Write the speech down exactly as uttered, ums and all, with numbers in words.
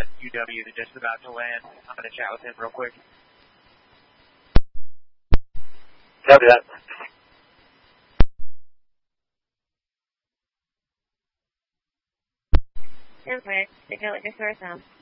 at U W that's just about to land. I'm going to chat with him real quick. Copy that. ten four, take out like a source now.